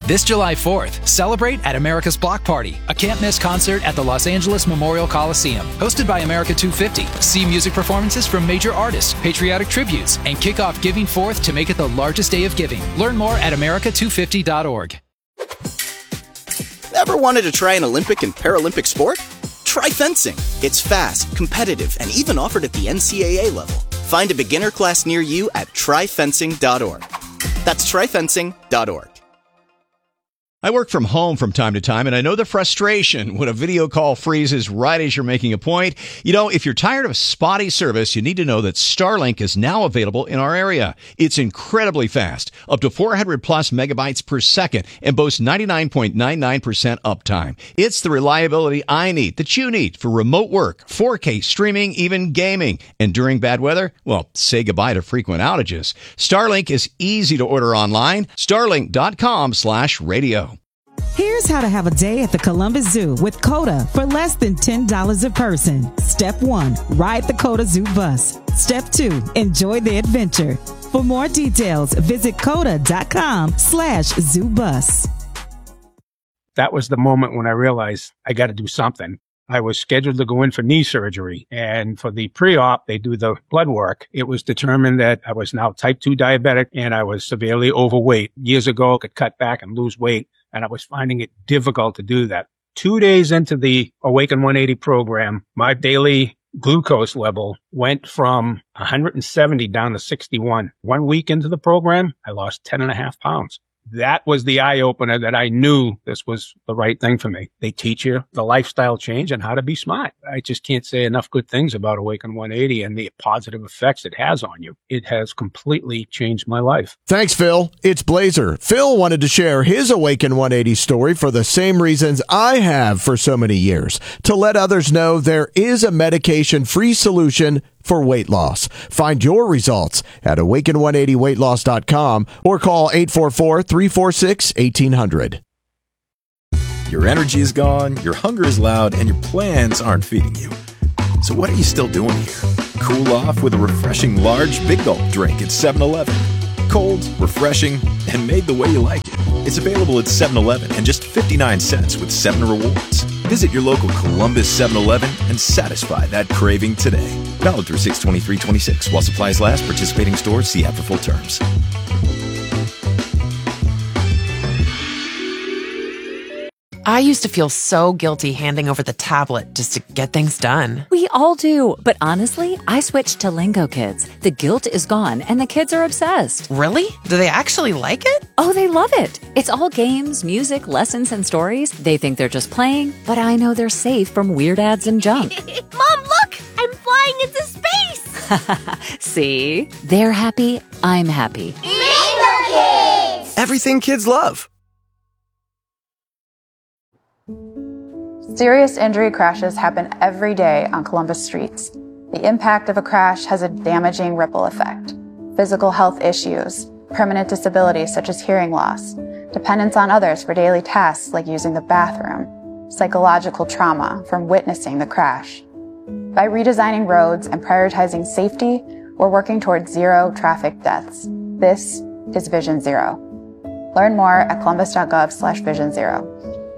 This July 4th, celebrate at America's Block Party, a can't-miss concert at the Los Angeles Memorial Coliseum. Hosted by America 250, see music performances from major artists, patriotic tributes, and kick off Giving Forth to make it the largest day of giving. Learn more at america250.org. Ever wanted to try an Olympic and Paralympic sport? Try fencing. It's fast, competitive, and even offered at the NCAA level. Find a beginner class near you at tryfencing.org. That's tryfencing.org. I work from home from time to time, and I know the frustration when a video call freezes right as you're making a point. You know, if you're tired of spotty service, you need to know that Starlink is now available in our area. It's incredibly fast, up to 400 plus megabytes per second, and boasts 99.99% uptime. It's the reliability I need, that you need, for remote work, 4K streaming, even gaming. And during bad weather, well, say goodbye to frequent outages. Starlink is easy to order online. Starlink.com/radio. Here's how to have a day at the Columbus Zoo with COTA for less than $10 a person. Step 1, ride the COTA Zoo bus. Step 2, enjoy the adventure. For more details, visit COTA.com/ZooBus. That was the moment when I realized I got to do something. I was scheduled to go in for knee surgery, and for the pre-op, they do the blood work. It was determined that I was now type 2 diabetic and I was severely overweight. Years ago, I could cut back and lose weight, and I was finding it difficult to do that. 2 days into the Awaken 180 program, my daily glucose level went from 170 down to 61. 1 week into the program, I lost 10.5 pounds. That was the eye-opener that I knew this was the right thing for me. They teach you the lifestyle change and how to be smart. I just can't say enough good things about Awaken 180 and the positive effects it has on you. It has completely changed my life. Thanks, Phil. It's Blazer. Phil wanted to share his Awaken 180 story for the same reasons I have for so many years, to let others know there is a medication-free solution for weight loss. Find your results at awaken180weightloss.com or call 844-346-1800. Your energy is gone, your hunger is loud, and your plans aren't feeding you. So what are you still doing here? Cool off with a refreshing large Big Gulp drink at 7-Eleven. Cold, refreshing, and made the way you like it. It's available at 7-Eleven and just 59 cents with 7 rewards. Visit your local Columbus 7-Eleven and satisfy that craving today. Valid through 6/23/26. While supplies last, participating stores see app for full terms. I used to feel so guilty handing over the tablet just to get things done. We all do. But honestly, I switched to Lingo Kids. The guilt is gone and the kids are obsessed. Really? Do they actually like it? Oh, they love it. It's all games, music, lessons, and stories. They think they're just playing, but I know they're safe from weird ads and junk. Mom, look! I'm flying into space! See? They're happy. I'm happy. Lingo Kids! Everything kids love. Serious injury crashes happen every day on Columbus streets. The impact of a crash has a damaging ripple effect. Physical health issues, permanent disabilities such as hearing loss, dependence on others for daily tasks like using the bathroom, psychological trauma from witnessing the crash. By redesigning roads and prioritizing safety, we're working towards zero traffic deaths. This is Vision Zero. Learn more at columbus.gov/Vision Zero.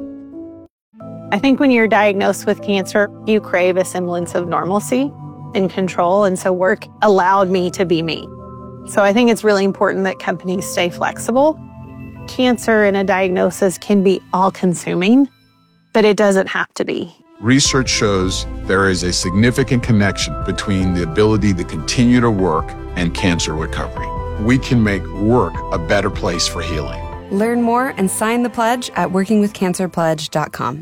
I think when you're diagnosed with cancer, you crave a semblance of normalcy and control, and so work allowed me to be me. So I think it's really important that companies stay flexible. Cancer and a diagnosis can be all-consuming, but it doesn't have to be. Research shows there is a significant connection between the ability to continue to work and cancer recovery. We can make work a better place for healing. Learn more and sign the pledge at workingwithcancerpledge.com.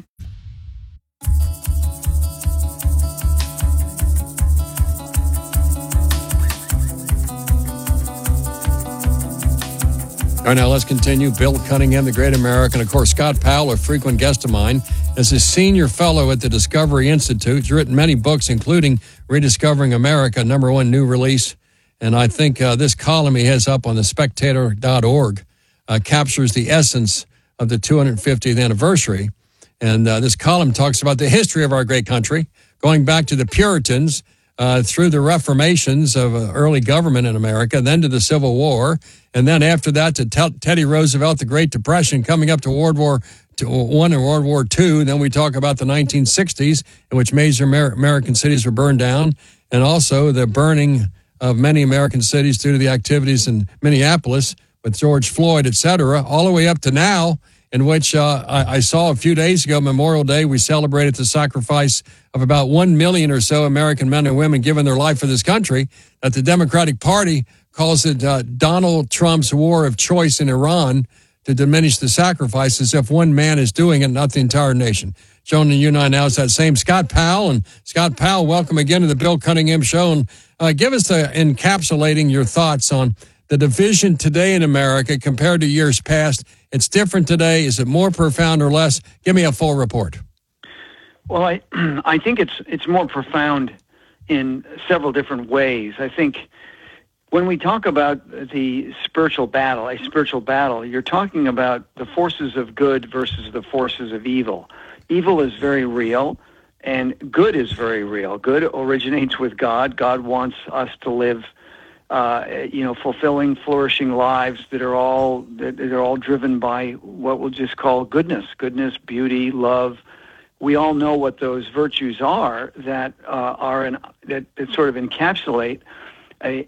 All right, now let's continue. Bill Cunningham, the great American. Of course, Scott Powell, a frequent guest of mine, is a senior fellow at the Discovery Institute. He's written many books, including Rediscovering America, #1 new release. And I think this column he has up on the spectator.org captures the essence of the 250th anniversary. And this column talks about the history of our great country, going back to the Puritans, through the reformations of early government in America, then to the Civil War, and then after that to Teddy Roosevelt, the Great Depression, coming up to World War I and World War II. Then we talk about the 1960s, in which major American cities were burned down, and also the burning of many American cities due to the activities in Minneapolis with George Floyd, et cetera, all the way up to now, in which I saw a few days ago, Memorial Day, we celebrated the sacrifice of about 1 million or so American men and women giving their life for this country, that the Democratic Party calls it Donald Trump's war of choice in Iran to diminish the sacrifice, as if one man is doing it, not the entire nation. Joining you now is that same Scott Powell. And Scott Powell, welcome again to the Bill Cunningham Show. And give us encapsulating your thoughts on the division today in America compared to years past. It's different today. Is it more profound or less? Give me a full report. Well, I think it's more profound in several different ways. I think when we talk about the spiritual battle, you're talking about the forces of good versus the forces of evil. Evil is very real, and good is very real. Good originates with God. God wants us to live fulfilling, flourishing lives that are all driven by what we'll just call goodness, beauty, love. We all know what those virtues are that that sort of encapsulate a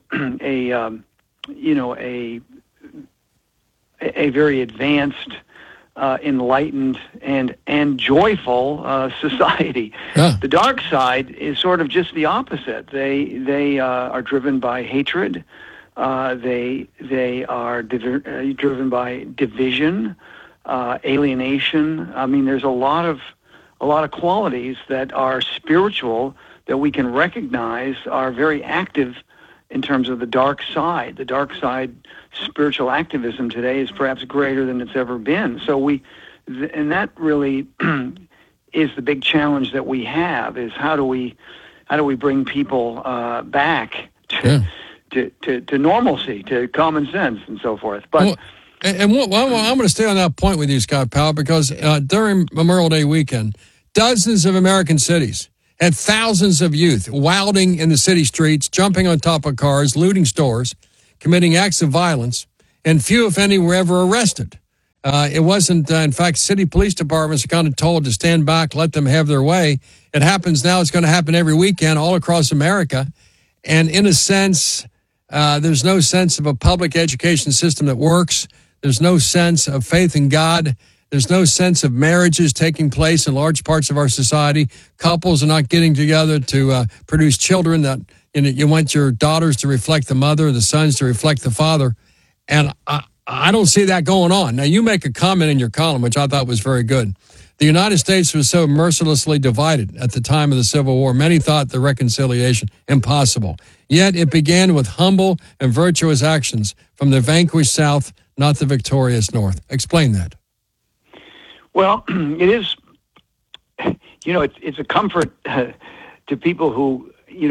very advanced, enlightened, and joyful society. Yeah. The dark side is sort of just the opposite. They are driven by hatred. They are driven by division, alienation. I mean, there's a lot of qualities that are spiritual that we can recognize are very active in terms of the dark side. The dark side spiritual activism today is perhaps greater than it's ever been. So and that really is the big challenge that we have, is how do we bring people back to normalcy, to common sense and so forth. But I'm going to stay on that point with you, Scott Powell, because during Memorial Day weekend, dozens of American cities had thousands of youth wilding in the city streets, jumping on top of cars, looting stores, committing acts of violence, and few, if any, were ever arrested. It wasn't, in fact, city police departments are kind of told to stand back, let them have their way. It happens now. It's going to happen every weekend all across America. And in a sense, there's no sense of a public education system that works. There's no sense of faith in God. There's no sense of marriages taking place in large parts of our society. Couples are not getting together to produce children that you want your daughters to reflect the mother, the sons to reflect the father. And I don't see that going on. Now, you make a comment in your column, which I thought was very good. The United States was so mercilessly divided at the time of the Civil War, many thought the reconciliation impossible. Yet it began with humble and virtuous actions from the vanquished South, not the victorious North. Explain that. Well, it is, it's a comfort to people who,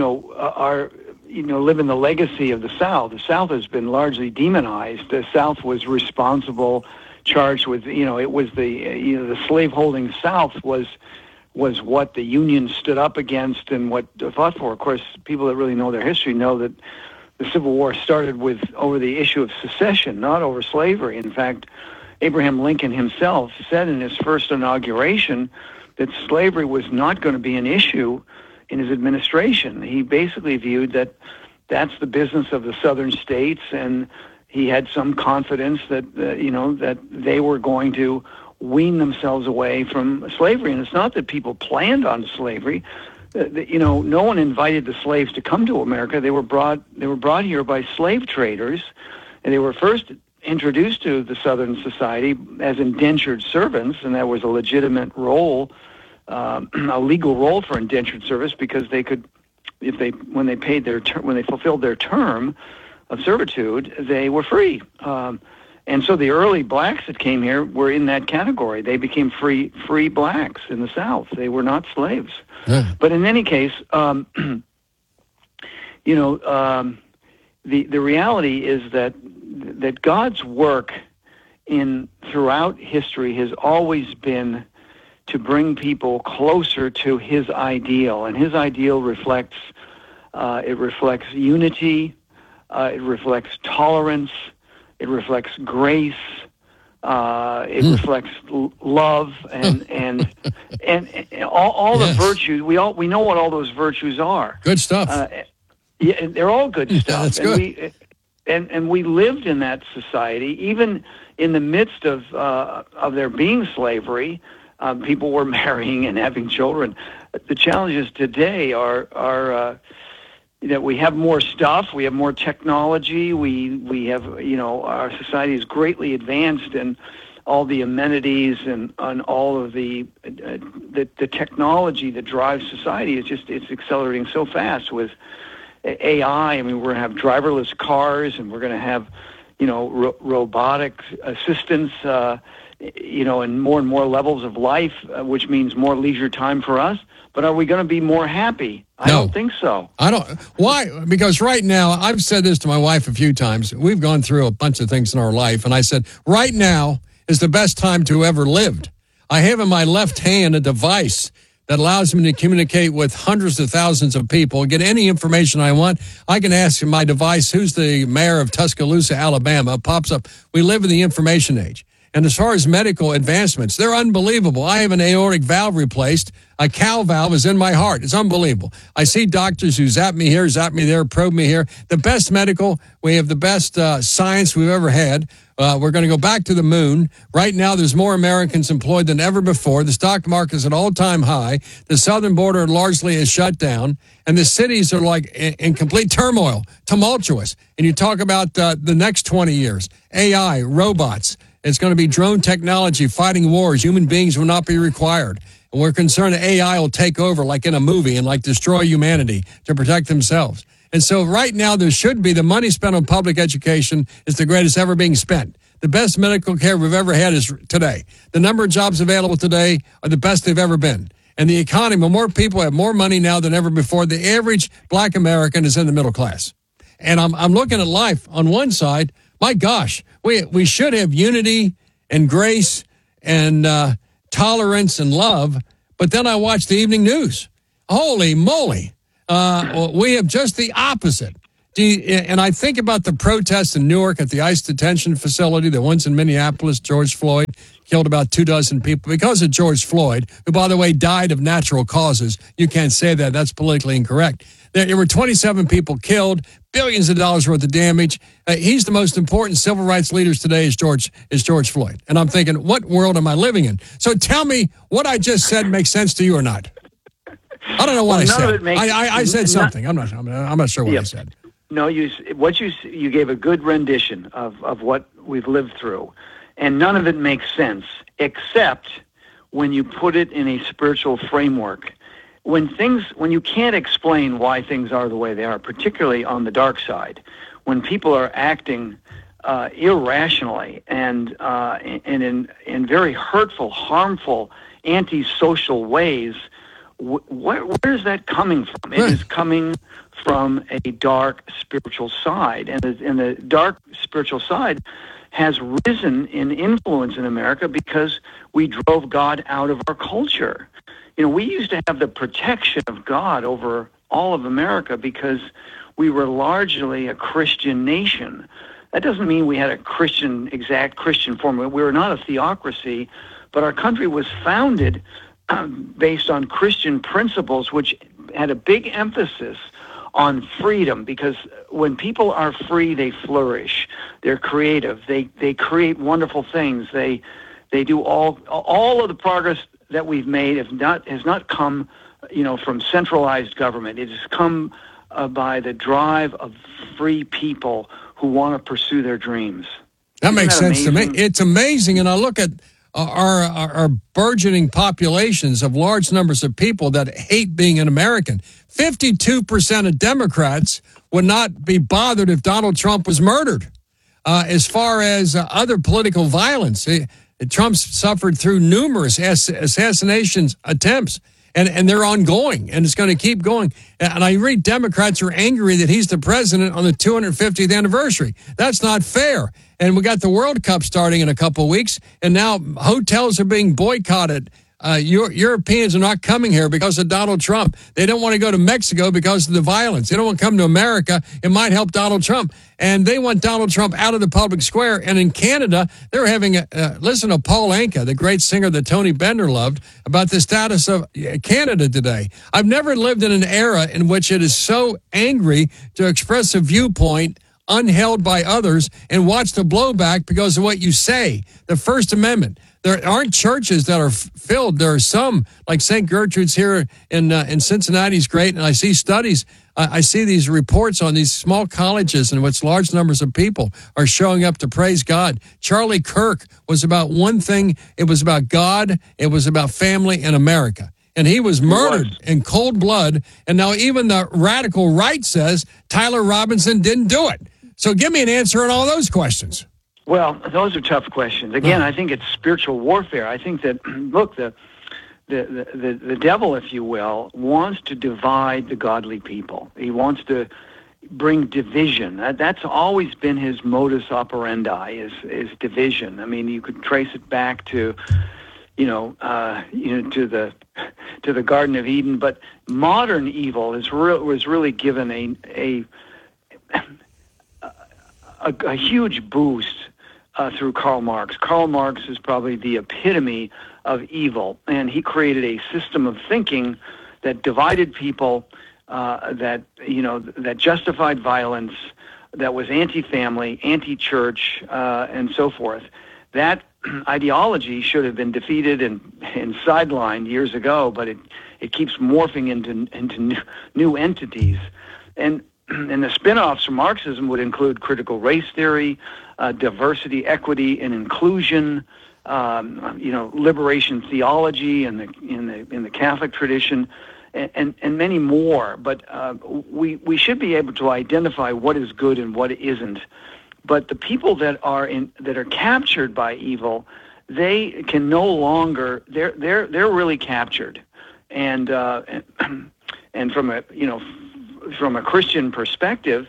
live in the legacy of the South. The South has been largely demonized. The South was responsible, charged with, it was the slaveholding South was what the Union stood up against and what fought for. Of course, people that really know their history know that the Civil War started over the issue of secession, not over slavery. In fact, Abraham Lincoln himself said in his first inauguration that slavery was not going to be an issue in his administration. He basically viewed that that's the business of the southern states, and he had some confidence that that they were going to wean themselves away from slavery. And it's not that people planned on slavery. No one invited the slaves to come to America. They were brought here by slave traders, and they were first introduced to the Southern society as indentured servants, and that was a legitimate role, a legal role for indentured service, because they could, when they fulfilled their term of servitude, they were free. And so the early blacks that came here were in that category. They became free blacks in the South. They were not slaves. Yeah. But in any case, the reality is that God's work throughout history has always been to bring people closer to His ideal, and His ideal reflects It reflects unity. It reflects tolerance. It reflects grace. It reflects love and all the virtues. We know what all those virtues are. Good stuff. Yeah, they're all good stuff. That's good. And we lived in that society, even in the midst of there being slavery. People were marrying and having children. The challenges today are that we have more stuff, we have more technology, we have, our society is greatly advanced in all the amenities and on all of the technology that drives society. It's accelerating so fast with AI. I mean, we're going to have driverless cars, and we're going to have, robotic assistants, and more levels of life, which means more leisure time for us. But are we going to be more happy? I don't think so. I don't. Why? Because right now, I've said this to my wife a few times. We've gone through a bunch of things in our life, and I said, right now is the best time to ever lived. I have in my left hand a device that allows me to communicate with hundreds of thousands of people, get any information I want. I can ask my device, who's the mayor of Tuscaloosa, Alabama? It pops up. We live in the information age. And as far as medical advancements, they're unbelievable. I have an aortic valve replaced. A cow valve is in my heart. It's unbelievable. I see doctors who zap me here, zap me there, probe me here. The best medical, we have the best science we've ever had. We're going to go back to the moon. Right now, there's more Americans employed than ever before. The stock market is at all-time high. The southern border largely is shut down. And the cities are like in complete turmoil, tumultuous. And you talk about the next 20 years, AI, robots. It's going to be drone technology fighting wars. Human beings will not be required. And we're concerned that AI will take over like in a movie and like destroy humanity to protect themselves. And so right now there should be the money spent on public education is the greatest ever being spent. The best medical care we've ever had is today. The number of jobs available today are the best they've ever been. And the economy, more people have more money now than ever before. The average black American is in the middle class. And I'm looking at life on one side. My gosh, we should have unity and grace and tolerance and love. But then I watch the evening news. Holy moly. We have just the opposite. And I think about the protests in Newark at the ICE detention facility, the ones in Minneapolis, George Floyd killed about 24 people because of George Floyd, who, by the way, died of natural causes. You can't say that. That's politically incorrect. There were 27 people killed, billions of dollars worth of damage. He's the most important civil rights leaders today is George Floyd. And I'm thinking, what world am I living in? So tell me what I just said makes sense to you or not. I don't know what I said. I said something. I'm not sure what I said. No, you gave a good rendition of what we've lived through, and none of it makes sense except when you put it in a spiritual framework. When you can't explain why things are the way they are, particularly on the dark side, when people are acting irrationally and in very hurtful, harmful, antisocial ways, where is that coming from? It is coming from a dark spiritual side, and the dark spiritual side has risen in influence in America because we drove God out of our culture. We used to have the protection of God over all of America because we were largely a Christian nation. That doesn't mean we had a exact Christian form. We were not a theocracy, but our country was founded based on Christian principles, which had a big emphasis on freedom, because when people are free, they flourish. They're creative. They create wonderful things. They do all of the progress that we've made has not come, from centralized government. It has come by the drive of free people who want to pursue their dreams. That makes sense to me. It's amazing, and I look at our burgeoning populations of large numbers of people that hate being an American. 52% of Democrats would not be bothered if Donald Trump was murdered. As far as other political violence, Trump's suffered through numerous assassination attempts, and they're ongoing, and it's going to keep going. And I read Democrats are angry that he's the president on the 250th anniversary. That's not fair. And we got the World Cup starting in a couple of weeks, and now hotels are being boycotted Europeans are not coming here because of Donald Trump. They don't want to go to Mexico because of the violence. They don't want to come to America. It might help Donald Trump. And they want Donald Trump out of the public square. And in Canada, they're having listen to Paul Anka, the great singer that Tony Bender loved, about the status of Canada today. I've never lived in an era in which it is so angry to express a viewpoint unheld by others and watch the blowback because of what you say. The First Amendment. There aren't churches that are filled. There are some, like St. Gertrude's here in Cincinnati is great, and I see studies. I see these reports on these small colleges in which large numbers of people are showing up to praise God. Charlie Kirk was about one thing. It was about God. It was about family and America. And he was murdered in cold blood. And now even the radical right says Tyler Robinson didn't do it. So give me an answer on all those questions. Well, those are tough questions. Again, I think it's spiritual warfare. I think that, look, the devil, if you will, wants to divide the godly people. He wants to bring division. That's always been his modus operandi, is division. I mean, you could trace it back to, to the Garden of Eden, but modern evil was really given a huge boost through Karl Marx. Karl Marx is probably the epitome of evil, and he created a system of thinking that divided people, that justified violence, that was anti-family, anti-church, and so forth. That ideology should have been defeated and sidelined years ago, but it keeps morphing into new entities. And the spin-offs from Marxism would include critical race theory, diversity, equity, and inclusion, liberation theology in the Catholic tradition, and many more. But we should be able to identify what is good and what isn't. But the people that are captured by evil, they can no longer. They're really captured, and from a Christian perspective,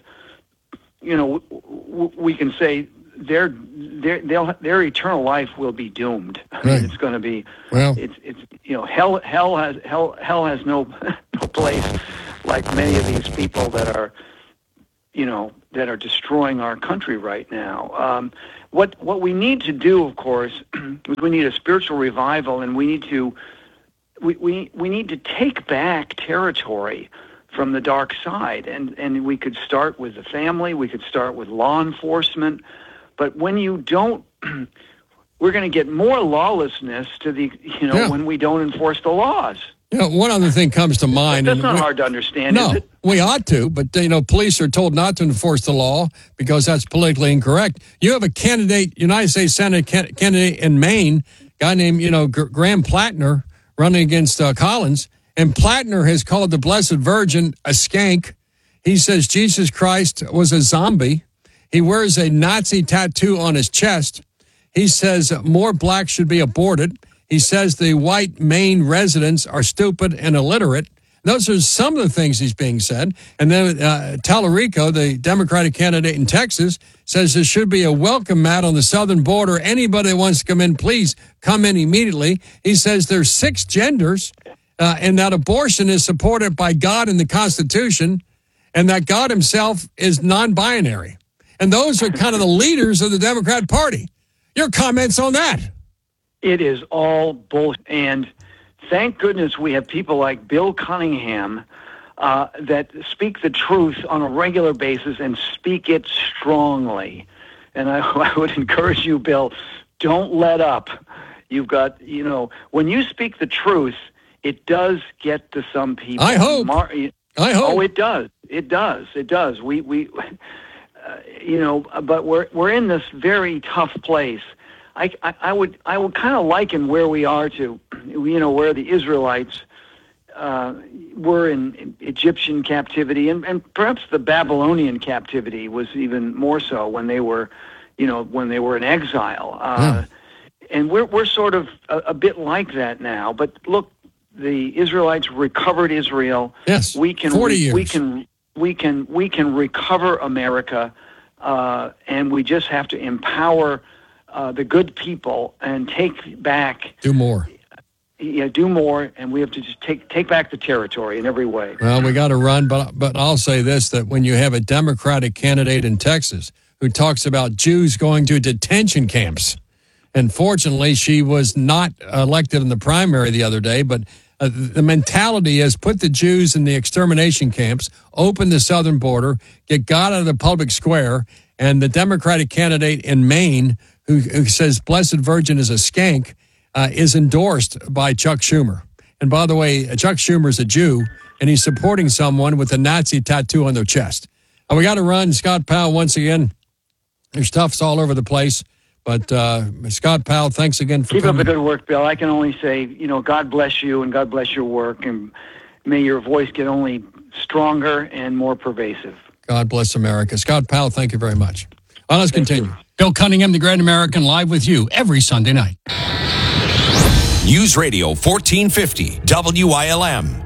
we can say their eternal life will be doomed. Right. I mean, it's going to be hell has no place like many of these people that are destroying our country right now. What we need to do, of course, is we need a spiritual revival, and we need to take back territory from the dark side, and we could start with the family, we could start with law enforcement, but when you don't, we're going to get more lawlessness when we don't enforce the laws. One other thing comes to mind. That's not hard to understand, is it? We ought to, but police are told not to enforce the law because that's politically incorrect. You have a candidate, United States Senate candidate in Maine, guy named Graham Plattner, running against Collins. And Plattner has called the Blessed Virgin a skank. He says Jesus Christ was a zombie. He wears a Nazi tattoo on his chest. He says more blacks should be aborted. He says the white Maine residents are stupid and illiterate. Those are some of the things he's being said. And then Tallarico, the Democratic candidate in Texas, says there should be a welcome mat on the southern border. Anybody that wants to come in, please come in immediately. He says there's 6 genders. And that abortion is supported by God in the Constitution, and that God himself is non-binary. And those are kind of the leaders of the Democrat Party. Your comments on that? It is all bullshit. And thank goodness we have people like Bill Cunningham that speak the truth on a regular basis and speak it strongly. And I would encourage you, Bill, don't let up. You've got, when you speak the truth, it does get to some people. I hope. Oh, it does. It does. We but we're in this very tough place. I would kind of liken where we are to, where the Israelites were in Egyptian captivity, and perhaps the Babylonian captivity was even more so when they were in exile. And we're sort of a bit like that now. But look, the Israelites recovered Israel. Yes, 40 years. We can recover America, and we just have to empower the good people and take back. Do more. do more, and we have to just take back the territory in every way. Well, we got to run, but I'll say this, that when you have a Democratic candidate in Texas who talks about Jews going to detention camps, and fortunately she was not elected in the primary the other day, but the mentality is put the Jews in the extermination camps, open the southern border, get God out of the public square, and the Democratic candidate in Maine who says Blessed Virgin is a skank is endorsed by Chuck Schumer. And by the way, Chuck Schumer's a Jew, and he's supporting someone with a Nazi tattoo on their chest. We got to run. Scott Powell, once again, there's stuff's all over the place. But Scott Powell, thanks again for coming. Keep up the good work, Bill. I can only say, God bless you and God bless your work, and may your voice get only stronger and more pervasive. God bless America. Scott Powell, thank you very much. Well, let's continue. Bill Cunningham, the Great American, live with you every Sunday night. News Radio 1450 WILM.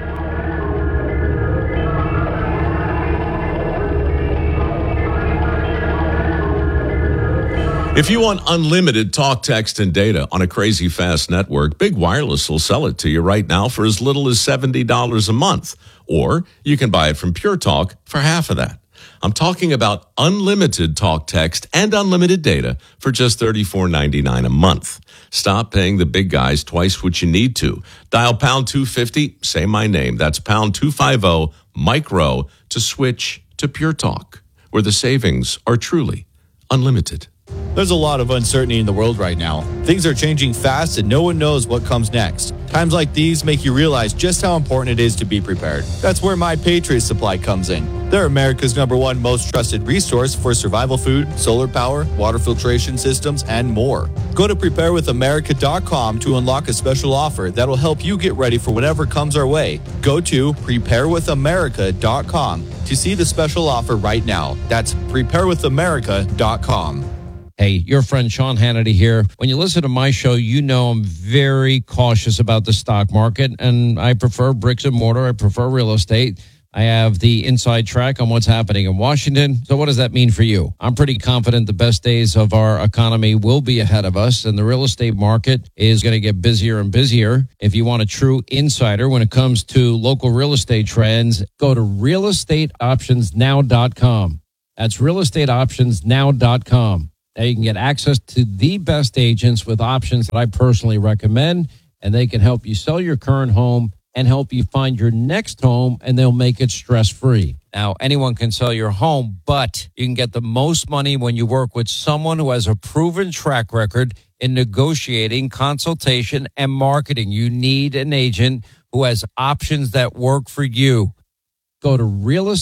If you want unlimited talk, text, and data on a crazy fast network, Big Wireless will sell it to you right now for as little as $70 a month. Or you can buy it from Pure Talk for half of that. I'm talking about unlimited talk, text, and unlimited data for just $34.99 a month. Stop paying the big guys twice what you need to. Dial pound 250, say my name. That's pound 250, Mike Rowe, to switch to Pure Talk, where the savings are truly unlimited. There's a lot of uncertainty in the world right now. Things are changing fast and no one knows what comes next. Times like these make you realize just how important it is to be prepared. That's where My Patriot Supply comes in. They're America's #1 most trusted resource for survival food, solar power, water filtration systems, and more. Go to preparewithamerica.com to unlock a special offer that'll help you get ready for whatever comes our way. Go to preparewithamerica.com to see the special offer right now. That's preparewithamerica.com. Hey, your friend Sean Hannity here. When you listen to my show, you know I'm very cautious about the stock market, and I prefer bricks and mortar. I prefer real estate. I have the inside track on what's happening in Washington. So what does that mean for you? I'm pretty confident the best days of our economy will be ahead of us, and the real estate market is going to get busier and busier. If you want a true insider when it comes to local real estate trends, go to realestateoptionsnow.com. That's realestateoptionsnow.com. Now you can get access to the best agents with options that I personally recommend, and they can help you sell your current home and help you find your next home, and they'll make it stress-free. Now, anyone can sell your home, but you can get the most money when you work with someone who has a proven track record in negotiating, consultation, and marketing. You need an agent who has options that work for you. Go to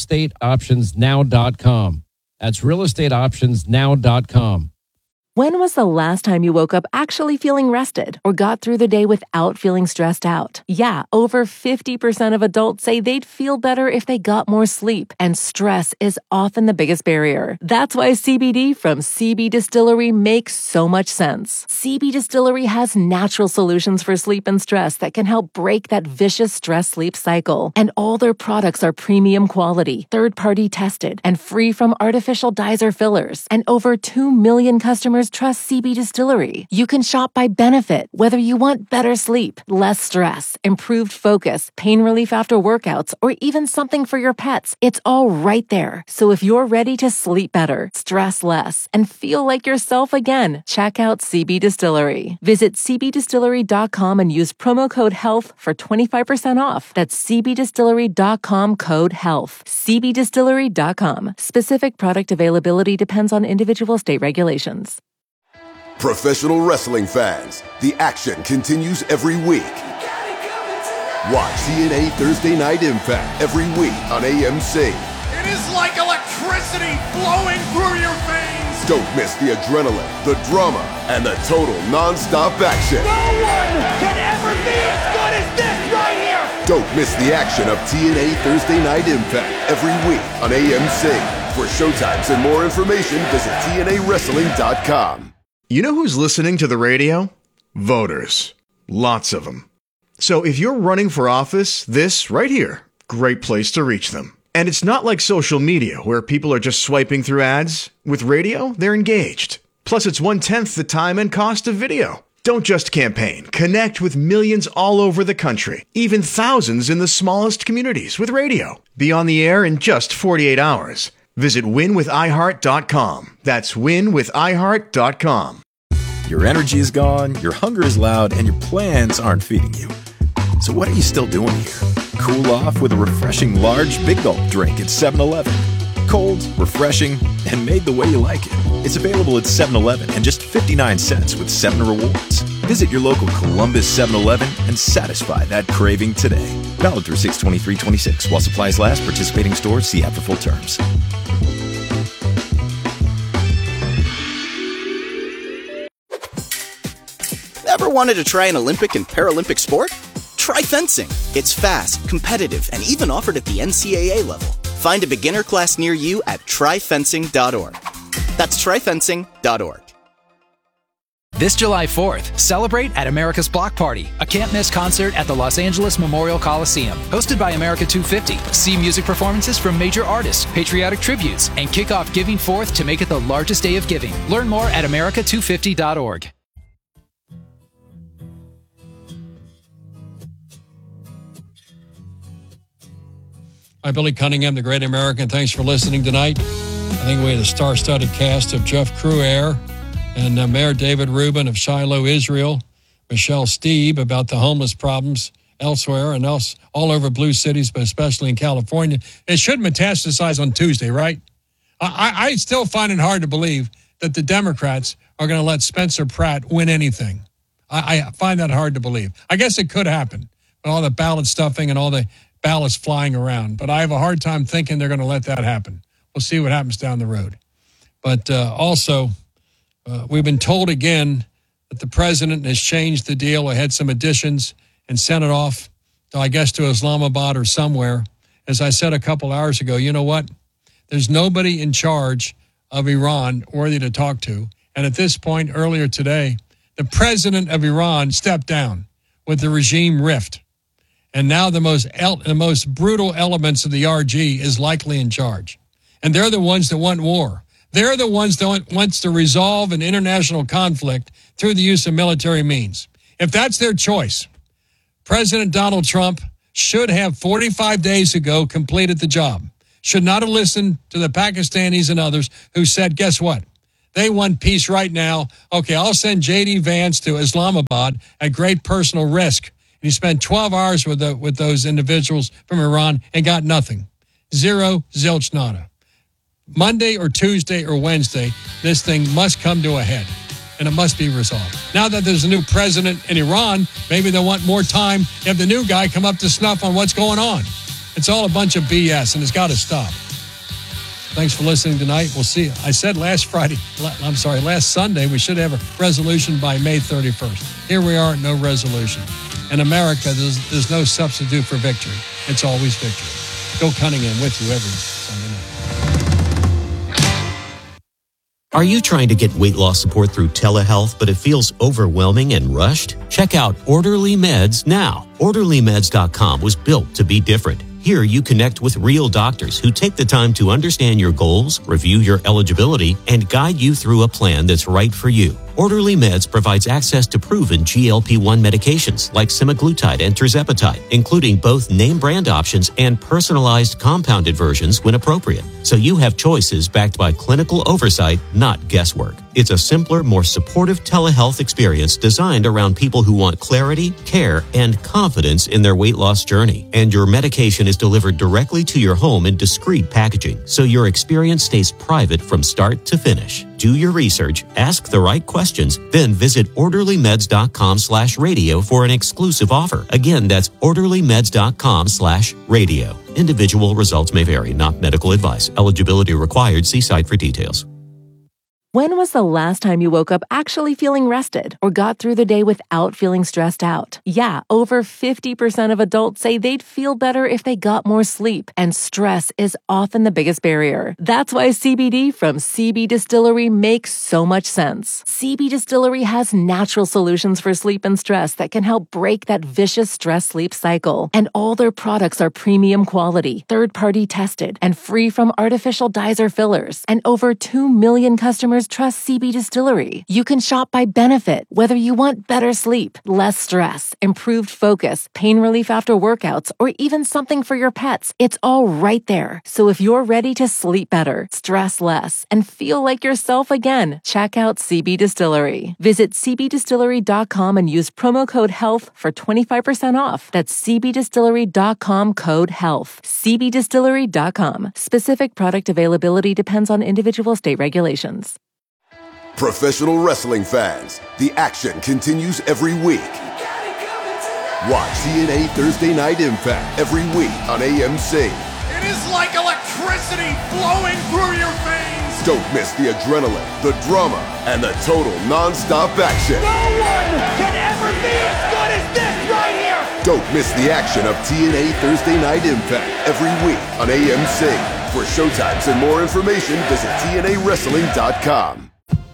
realestateoptionsnow.com. That's realestateoptionsnow.com. When was the last time you woke up actually feeling rested or got through the day without feeling stressed out? Yeah, over 50% of adults say they'd feel better if they got more sleep, and stress is often the biggest barrier. That's why CBD from CB Distillery makes so much sense. CB Distillery has natural solutions for sleep and stress that can help break that vicious stress-sleep cycle. And all their products are premium quality, third-party tested, and free from artificial dyes or fillers. And over 2 million customers trust CB Distillery. You can shop by benefit, whether you want better sleep, less stress, improved focus, pain relief after workouts, or even something for your pets. It's all right there. So if you're ready to sleep better, stress less, and feel like yourself again, check out CB Distillery. Visit cbdistillery.com and use promo code HEALTH for 25% off. That's cbdistillery.com, code HEALTH. cbdistillery.com. Specific product availability depends on individual state regulations. Professional wrestling fans, the action continues every week. Watch TNA Thursday Night Impact every week on AMC. It is like electricity flowing through your veins. Don't miss the adrenaline, the drama, and the total non-stop action. No one can ever be as good as this right here. Don't miss the action of TNA Thursday Night Impact every week on AMC. For showtimes and more information, visit TNAWrestling.com. You know who's listening to the radio? Voters. Lots of them. So if you're running for office, this right here, great place to reach them. And it's not like social media where people are just swiping through ads. With radio, they're engaged. Plus, it's 1/10 the time and cost of video. Don't just campaign. Connect with millions all over the country, even thousands in the smallest communities with radio. Be on the air in just 48 hours. Visit winwithiheart.com. That's winwithiheart.com. Your energy is gone, your hunger is loud, and your plans aren't feeding you. So what are you still doing here? Cool off with a refreshing large Big Gulp drink at 7-Eleven. Cold, refreshing, and made the way you like it. It's available at 7-Eleven and just 59 cents with 7 rewards. Visit your local Columbus 7-Eleven and satisfy that craving today. Valid through 6/23/26. While supplies last, participating stores see app for full terms. Ever wanted to try an Olympic and Paralympic sport? Try fencing. It's fast, competitive, and even offered at the NCAA level. Find a beginner class near you at tryfencing.org. That's tryfencing.org. This July 4th, celebrate at America's Block Party, a can't-miss concert at the Los Angeles Memorial Coliseum. Hosted by America 250. See music performances from major artists, patriotic tributes, and kick off Giving Forth to make it the largest day of giving. Learn more at america250.org. Hi, Billy Cunningham, the Great American. Thanks for listening tonight. I think we had a star-studded cast of Jeff Cruaire and Mayor David Rubin of Shiloh, Israel, Michelle Steeb about the homeless problems elsewhere and else all over blue cities, but especially in California. It should metastasize on Tuesday, right? I still find it hard to believe that the Democrats are going to let Spencer Pratt win anything. I find that hard to believe. I guess it could happen with all the ballot stuffing and all the ballots flying around, but I have a hard time thinking they're going to let that happen. We'll see what happens down the road. But also, we've been told again that the president has changed the deal. I had some additions and sent it off, I guess, to Islamabad or somewhere. As I said a couple hours ago, you know what? There's nobody in charge of Iran worthy to talk to. And at this point, earlier today, the president of Iran stepped down with the regime rift. And now the most brutal elements of the RG is likely in charge. And they're the ones that want war. They're the ones that want to resolve an international conflict through the use of military means. If that's their choice, President Donald Trump should have 45 days ago completed the job. Should not have listened to the Pakistanis and others who said, guess what? They want peace right now. Okay, I'll send J.D. Vance to Islamabad at great personal risk. And he spent 12 hours with those individuals from Iran and got nothing. Zero, zilch, nada. Monday or Tuesday or Wednesday, this thing must come to a head, and it must be resolved. Now that there's a new president in Iran, maybe they'll want more time to have the new guy come up to snuff on what's going on. It's all a bunch of BS, and it's got to stop. Thanks for listening tonight. We'll see you. I said last Sunday, we should have a resolution by May 31st. Here we are, no resolution. In America, there's no substitute for victory. It's always victory. Bill Cunningham with you every Sunday night. Are you trying to get weight loss support through telehealth, but it feels overwhelming and rushed? Check out Orderly Meds now. OrderlyMeds.com was built to be different. Here you connect with real doctors who take the time to understand your goals, review your eligibility, and guide you through a plan that's right for you. Orderly Meds provides access to proven GLP-1 medications like semaglutide and tirzepatide, including both name brand options and personalized compounded versions when appropriate. So you have choices backed by clinical oversight, not guesswork. It's a simpler, more supportive telehealth experience designed around people who want clarity, care, and confidence in their weight loss journey. And your medication is delivered directly to your home in discreet packaging, so your experience stays private from start to finish. Do your research, ask the right questions, then visit orderlymeds.com/radio for an exclusive offer. Again, that's orderlymeds.com/radio. Individual results may vary, not medical advice. Eligibility required. See site for details. When was the last time you woke up actually feeling rested or got through the day without feeling stressed out? Yeah, over 50% of adults say they'd feel better if they got more sleep, and stress is often the biggest barrier. That's why CBD from CB Distillery makes so much sense. CB Distillery has natural solutions for sleep and stress that can help break that vicious stress-sleep cycle. And all their products are premium quality, third-party tested, and free from artificial dyes or fillers. And over 2 million customers customers trust CB Distillery. You can shop by benefit, whether you want better sleep, less stress, improved focus, pain relief after workouts, or even something for your pets. It's all right there. So if you're ready to sleep better, stress less, and feel like yourself again, check out CB Distillery. Visit cbdistillery.com and use promo code HEALTH for 25% off. That's cbdistillery.com code HEALTH. cbdistillery.com. Specific product availability depends on individual state regulations. Professional wrestling fans, the action continues every week. Watch TNA Thursday Night Impact every week on AMC. It is like electricity flowing through your veins. Don't miss the adrenaline, the drama, and the total non-stop action. No one can ever be as good as this right here. Don't miss the action of TNA Thursday Night Impact every week on AMC. For showtimes and more information, visit TNAWrestling.com.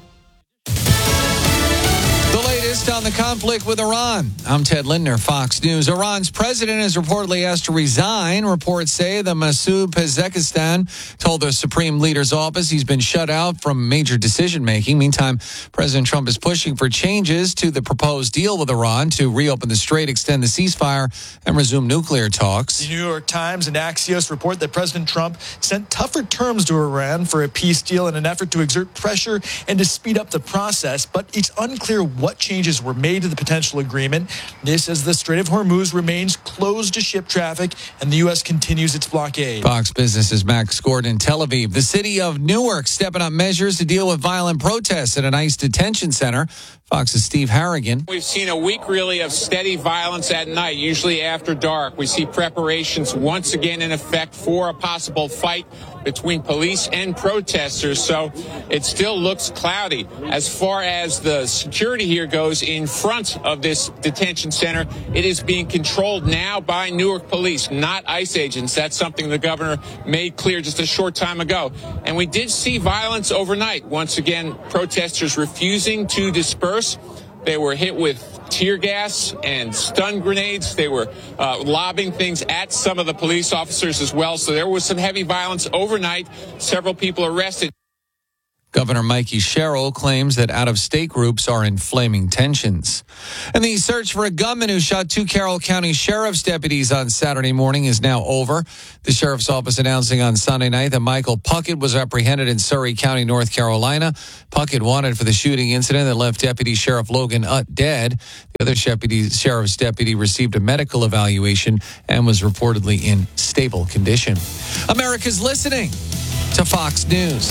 On the conflict with Iran. I'm Ted Lindner, Fox News. Iran's president is reportedly asked to resign. Reports say that Masoud Pezeshkian told the Supreme Leader's office he's been shut out from major decision-making. Meantime, President Trump is pushing for changes to the proposed deal with Iran to reopen the strait, extend the ceasefire, and resume nuclear talks. The New York Times and Axios report that President Trump sent tougher terms to Iran for a peace deal in an effort to exert pressure and to speed up the process, but it's unclear what changes were made to the potential agreement. This as the Strait of Hormuz remains closed to ship traffic and the U.S. continues its blockade. Fox Business's Max Gordon in Tel Aviv. The city of Newark stepping up measures to deal with violent protests at an ICE detention center. Fox's Steve Harrigan. We've seen a week really of steady violence at night, usually after dark. We see preparations once again in effect for a possible fight between police and protesters, so it still looks cloudy. As far as the security here goes in front of this detention center, it is being controlled now by Newark police, not ICE agents. That's something the governor made clear just a short time ago. And we did see violence overnight. Once again, protesters refusing to disperse. They were hit with tear gas and stun grenades. They were lobbing things at some of the police officers as well. So there was some heavy violence overnight. Several people arrested. Governor Mikey Sherrill claims that out-of-state groups are inflaming tensions. And the search for a gunman who shot 2 Carroll County Sheriff's deputies on Saturday morning is now over. The Sheriff's Office announcing on Sunday night that Michael Puckett was apprehended in Surrey County, North Carolina. Puckett wanted for the shooting incident that left Deputy Sheriff Logan Utt dead. The other sheriff's deputy received a medical evaluation and was reportedly in stable condition. America's listening to Fox News.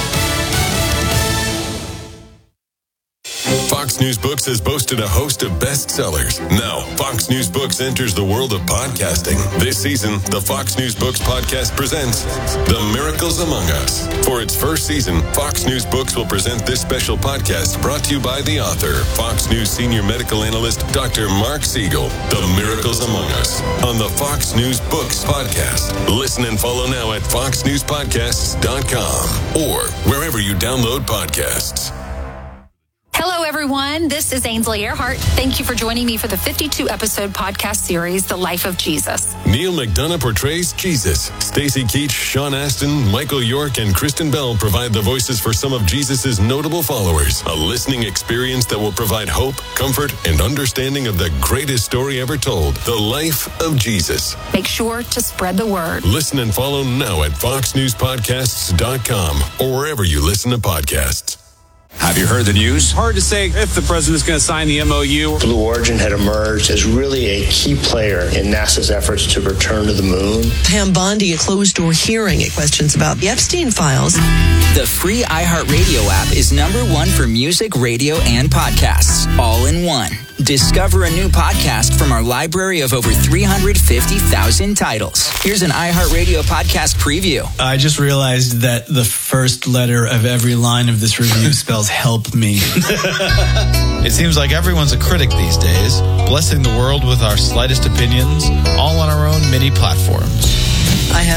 Fox News Books has boasted a host of bestsellers. Now, Fox News Books enters the world of podcasting. This season, the Fox News Books podcast presents The Miracles Among Us. For its first season, Fox News Books will present this special podcast brought to you by the author, Fox News senior medical analyst, Dr. Mark Siegel. The Miracles Among Us on the Fox News Books podcast. Listen and follow now at foxnewspodcasts.com or wherever you download podcasts. Hello, everyone. This is Ainsley Earhart. Thank you for joining me for the 52-episode podcast series, The Life of Jesus. Neil McDonough portrays Jesus. Stacey Keach, Sean Astin, Michael York, and Kristen Bell provide the voices for some of Jesus' notable followers. A listening experience that will provide hope, comfort, and understanding of the greatest story ever told, The Life of Jesus. Make sure to spread the word. Listen and follow now at foxnewspodcasts.com or wherever you listen to podcasts. Have you heard the news? Hard to say if the president's going to sign the MOU. Blue Origin had emerged as really a key player in NASA's efforts to return to the moon. Pam Bondi, a closed-door hearing at questions about the Epstein files. The free iHeartRadio app is #1 for music, radio, and podcasts, all in one. Discover a new podcast from our library of over 350,000 titles. Here's an iHeartRadio podcast preview. I just realized that the first letter of every line of this review spells help me. It seems like everyone's a critic these days, blessing the world with our slightest opinions, all on our own mini platforms.